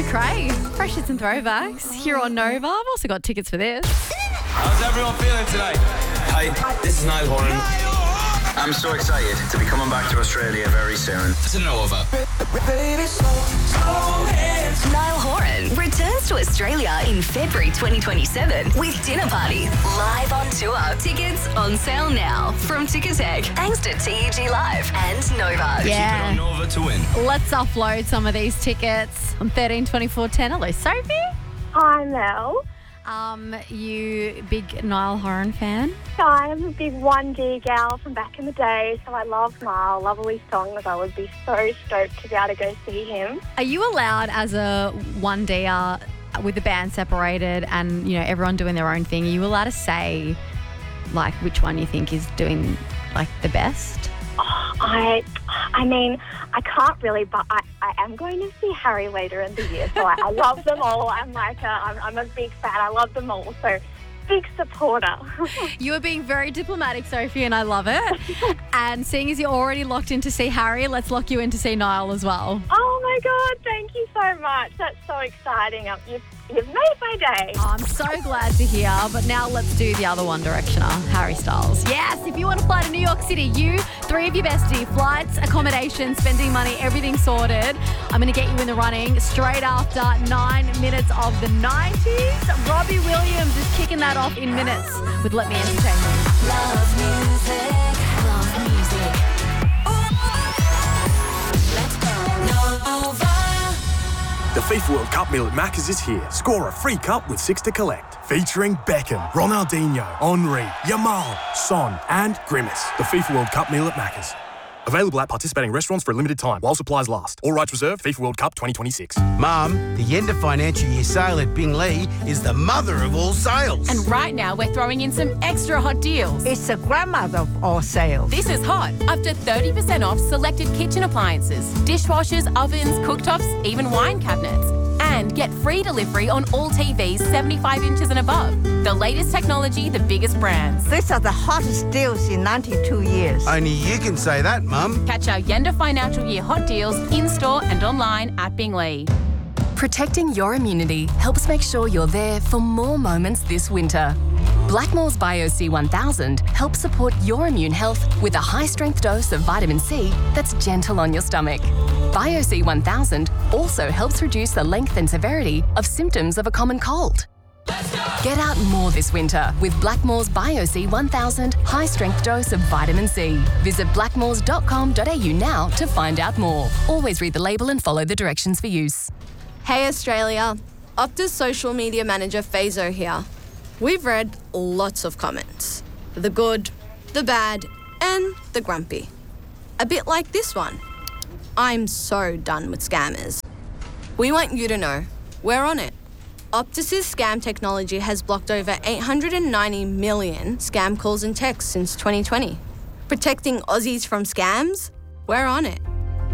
McRae, Freshers and Throwbacks here on Nova. I've also got tickets for this. How's everyone feeling tonight? Hi, this is Niall Horan. I'm so excited to be coming back to Australia very soon. To Nova. Niall Horan returns to Australia in February 2027 with Dinner Party live on tour. Tickets on sale now from Ticketek thanks to TEG Live and Nova. Yeah. Keep it on Nova to win. Let's offload some of these tickets on 13 24 10. Hello, Sophie. Hi, Mel. You big Niall Horan fan? I'm a big 1D gal from back in the day, so I love Niall, love all his songs. I would be so stoked to be able to go see him. Are you allowed as a 1D'er with the band separated and, you know, everyone doing their own thing, are you allowed to say, like, which one you think is doing, like, the best? I mean, I can't really, but I am going to see Harry later in the year, so I love them all. I'm a big fan. I love them all, so big supporter. You are being very diplomatic, Sophie, and I love it. And seeing as you're already locked in to see Harry, let's lock you in to see Niall as well. Oh my God, thank you so much. That's so exciting. You've made my day. I'm so glad to hear, but now let's do the other One Directioner, Harry Styles. Yes, if you want to fly to New York City, you, three of your bestie, flights, accommodation, spending money, everything sorted. I'm going to get you in the running straight after 9 minutes of the 90s. Robbie Williams is kicking that off in minutes with Let Me Entertain You. Love music. Let's go. Nova. The FIFA World Cup meal at Macca's is here. Score a free cup with 6 to collect. Featuring Beckham, Ronaldinho, Henry, Yamal, Son and Grimace. The FIFA World Cup meal at Macca's. Available at participating restaurants for a limited time while supplies last. All rights reserved. FIFA World Cup 2026. Mum, the end of financial year sale at Binglee is the mother of all sales. And right now we're throwing in some extra hot deals. It's the grandmother of all sales. This is hot. Up to 30% off selected kitchen appliances, dishwashers, ovens, cooktops, even wine cabinets. And get free delivery on all TVs 75 inches and above. The latest technology, the biggest brands. These are the hottest deals in 92 years. Only you can say that, Mum. Catch our Yenda Financial Year hot deals in-store and online at Binglee. Protecting your immunity helps make sure you're there for more moments this winter. Blackmore's BioC 1000 helps support your immune health with a high-strength dose of vitamin C that's gentle on your stomach. BioC 1000 also helps reduce the length and severity of symptoms of a common cold. Get out more this winter with Blackmore's BioC 1000 high-strength dose of vitamin C. Visit blackmores.com.au now to find out more. Always read the label and follow the directions for use. Hey Australia, Optus social media manager Fazo here. We've read lots of comments. The good, the bad, and the grumpy. A bit like this one. I'm so done with scammers. We want you to know, we're on it. Optus's scam technology has blocked over 890 million scam calls and texts since 2020. Protecting Aussies from scams? We're on it.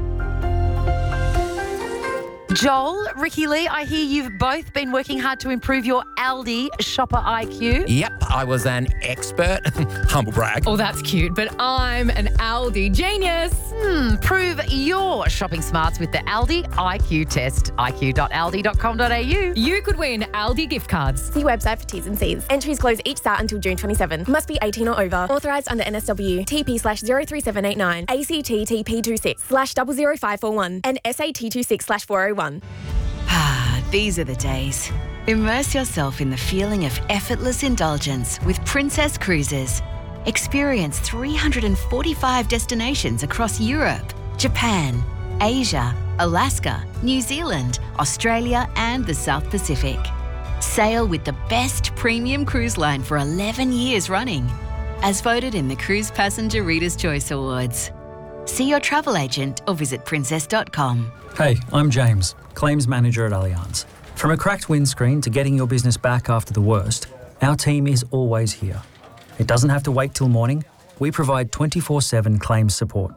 Joel, Ricky Lee, I hear you've both been working hard to improve your Aldi shopper IQ. Yep, I was an expert. Humble brag. Oh, that's cute, but I'm an Aldi genius. Prove your shopping smarts with the Aldi IQ test. iq.aldi.com.au. You could win Aldi gift cards. See website for T's and C's. Entries close each start until June 27. Must be 18 or over. Authorised under NSW. TP/03789. ACT TP26/00541 and SAT26/401. These are the days. Immerse yourself in the feeling of effortless indulgence with Princess Cruises. Experience 345 destinations across Europe, Japan, Asia, Alaska, New Zealand, Australia, and the South Pacific. Sail with the best premium cruise line for 11 years running, as voted in the Cruise Passenger Reader's Choice Awards. See your travel agent or visit princess.com. Hey, I'm James, Claims Manager at Allianz. From a cracked windscreen to getting your business back after the worst, our team is always here. It doesn't have to wait till morning. We provide 24/7 claims support.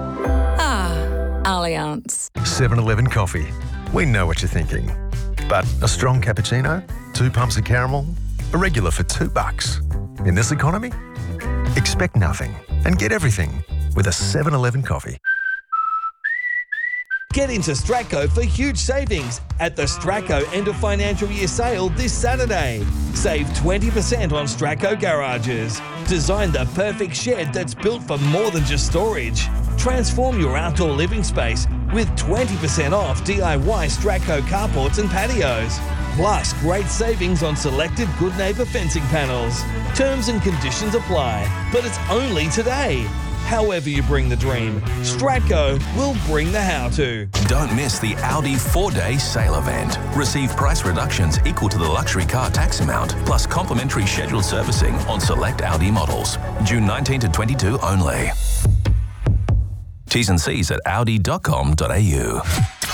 Allianz. 7-Eleven coffee. We know what you're thinking. But a strong cappuccino, 2 pumps of caramel, a regular for $2. In this economy, expect nothing and get everything with a 7-Eleven coffee. Get into Stratco for huge savings at the Stratco end of financial year sale this Saturday. Save 20% on Stratco garages. Design the perfect shed that's built for more than just storage. Transform your outdoor living space with 20% off DIY Stratco carports and patios. Plus, great savings on selected Good Neighbour fencing panels. Terms and conditions apply, but it's only today. However you bring the dream, Stratco will bring the how-to. Don't miss the Audi 4-day sale event. Receive price reductions equal to the luxury car tax amount, plus complimentary scheduled servicing on select Audi models. June 19 to 22 only. T's and C's at audi.com.au.